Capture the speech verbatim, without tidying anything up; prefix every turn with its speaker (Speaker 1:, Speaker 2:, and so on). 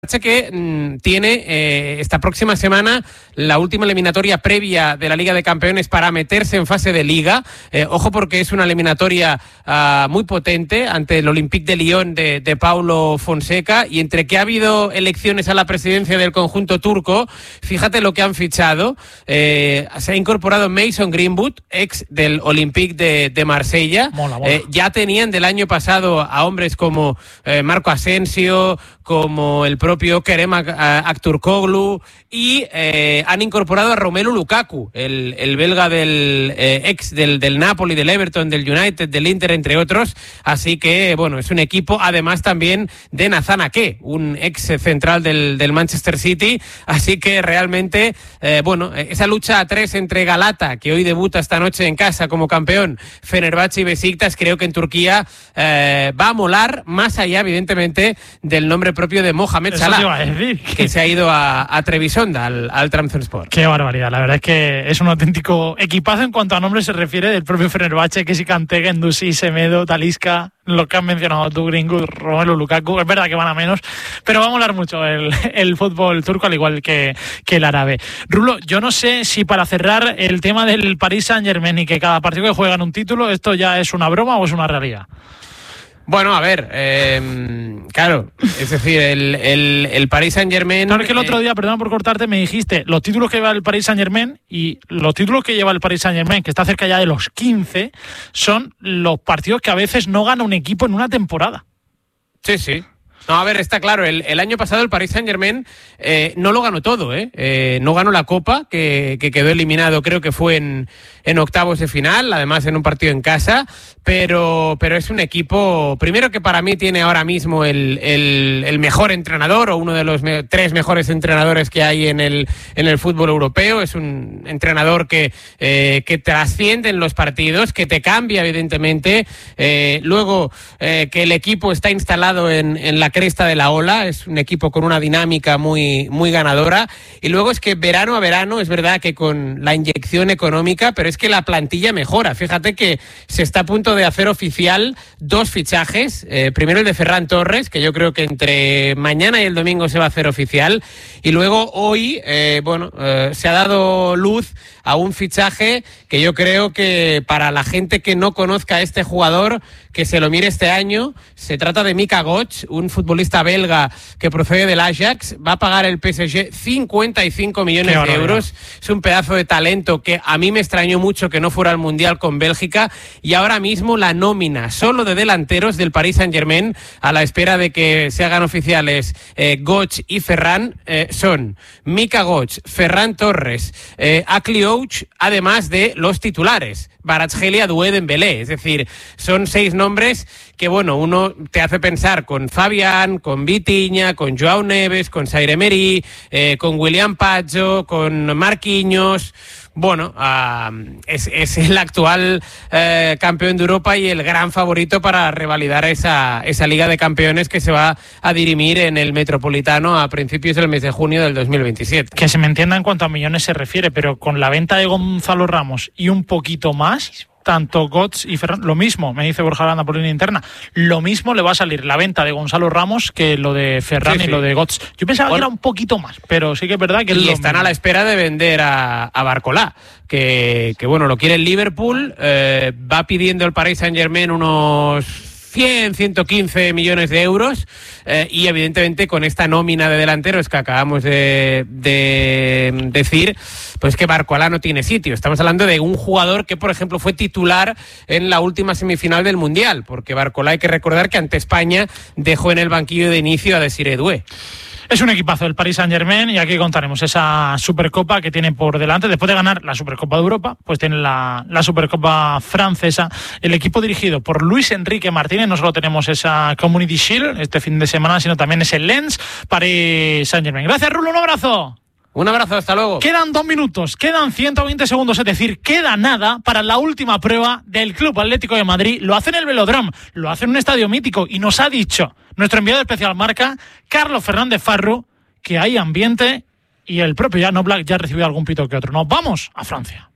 Speaker 1: que mm, tiene eh, esta próxima semana la última eliminatoria previa de la Liga de Campeones para meterse en fase de Liga. Eh, ojo porque es una eliminatoria uh, muy potente ante el Olympique de Lyon de, de Paulo Fonseca, y entre que ha habido elecciones a la presidencia del conjunto turco, fíjate lo que han fichado. Eh, se ha incorporado Mason Greenwood, ex del Olympique de, de Marsella.
Speaker 2: Mola, mola.
Speaker 1: Eh, ya tenían del año pasado a hombres como eh, Marco Asensio, como el propio Kerem Aktürkoğlu, y eh, han incorporado a Romelu Lukaku, el, el belga del eh, ex del, del Napoli, del Everton, del United, del Inter, entre otros. Así que, bueno, es un equipo, además también de Nathan Ake, un ex central del, del Manchester City. Así que realmente, eh, bueno, esa lucha a tres entre Galata, que hoy debuta esta noche en casa como campeón, Fenerbahce y Besiktas, creo que en Turquía eh, va a molar, más allá, evidentemente, del nombre propio de Mohamed Salah, que se ha ido a, a Trebisonda, al, al Trabzonspor.
Speaker 2: Qué barbaridad, la verdad es que es un auténtico equipazo en cuanto a nombre se refiere, del propio Fenerbahce, que si Kanté, Guendouzi, Semedo, Talisca, lo que has mencionado tú, Greenwood, Romelu Lukaku. Es verdad que van a menos, pero va a molar mucho el, el fútbol turco, al igual que, que el árabe. Rulo, yo no sé si para cerrar el tema del Paris Saint-Germain y que cada partido que juegan un título, ¿esto ya es una broma o es una realidad?
Speaker 1: Bueno, a ver, eh, claro, es decir, el, el, el Paris Saint-Germain...
Speaker 2: Claro, es que el otro día, perdón por cortarte, me dijiste los títulos que lleva el Paris Saint-Germain, y los títulos que lleva el Paris Saint-Germain, que está cerca ya de los quince, son los partidos que a veces no gana un equipo en una temporada.
Speaker 1: Sí, sí. No, a ver, está claro, el, el año pasado el Paris Saint-Germain eh, no lo ganó todo, ¿eh? eh no ganó la Copa, que, que quedó eliminado, creo que fue en, en octavos de final, además en un partido en casa, pero, pero es un equipo, primero que para mí tiene ahora mismo el, el, el mejor entrenador, o uno de los me, tres mejores entrenadores que hay en el, en el fútbol europeo. Es un entrenador que, eh, que trasciende en los partidos, que te cambia evidentemente, eh, luego eh, que el equipo está instalado en, en la cresta de la ola, es un equipo con una dinámica muy, muy ganadora, y luego es que verano a verano, es verdad que con la inyección económica, pero es que la plantilla mejora. Fíjate que se está a punto de hacer oficial dos fichajes, eh, primero el de Ferran Torres, que yo creo que entre mañana y el domingo se va a hacer oficial, y luego hoy, eh, bueno, eh, se ha dado luz a un fichaje que yo creo que para la gente que no conozca a este jugador, que se lo mire este año. Se trata de Mika Götze, un futbolista belga que procede del Ajax. Va a pagar el P S G cincuenta y cinco millones de euros. Es un pedazo de talento que a mí me extrañó mucho que no fuera al Mundial con Bélgica, y ahora mismo la nómina solo de delanteros del Paris Saint-Germain, a la espera de que se hagan oficiales eh, Götze y Ferran, eh, son Mika Götze, Ferran Torres, eh, Akli Ouch, además de los titulares, Kvaratskhelia, Doué, Dembélé. Es decir, son seis nombres que, bueno, uno te hace pensar con Fabián, con Vitinha, con Joao Neves, con Zaire Emery, eh, con William Pacho, con Marquinhos. Bueno, uh, es, es el actual eh, campeón de Europa y el gran favorito para revalidar esa, esa Liga de Campeones que se va a dirimir en el Metropolitano a principios del mes de junio del dos mil veintisiete.
Speaker 2: Que se me entienda en cuanto a millones se refiere, pero con la venta de Gonzalo Ramos y un poquito más, tanto Götze y Ferran, lo mismo, me dice Borja Aranda por línea interna, lo mismo le va a salir la venta de Gonzalo Ramos que lo de Ferran, sí, sí. y lo de Götze. Yo pensaba bueno, que era un poquito más, pero sí que es verdad que...
Speaker 1: Y
Speaker 2: es
Speaker 1: están
Speaker 2: mismo.
Speaker 1: A la espera de vender a, a Barcola, que, que bueno, lo quiere el Liverpool, eh, va pidiendo el Paris Saint-Germain unos cien, ciento quince millones de euros, eh, y evidentemente con esta nómina de delanteros que acabamos de, de decir, pues que Barcola no tiene sitio. Estamos hablando de un jugador que, por ejemplo, fue titular en la última semifinal del Mundial, porque Barcola, hay que recordar que ante España dejó en el banquillo de inicio a Desiré Doué.
Speaker 2: Es un equipazo el Paris Saint-Germain, y aquí contaremos esa Supercopa que tiene por delante. Después de ganar la Supercopa de Europa, pues tiene la, la Supercopa francesa. El equipo dirigido por Luis Enrique Martínez, no solo tenemos esa Community Shield este fin de semana, sino también ese Lens Paris Saint-Germain. Gracias, Rulo, un abrazo.
Speaker 1: Un abrazo, hasta luego.
Speaker 2: Quedan dos minutos, quedan ciento veinte segundos, es decir, queda nada para la última prueba del Club Atlético de Madrid. Lo hace en el Velódromo, lo hace en un estadio mítico, y nos ha dicho nuestro enviado especial marca, Carlos Fernández Farru, que hay ambiente y el propio Jan Oblak ya ha recibido algún pito que otro. Nos vamos a Francia.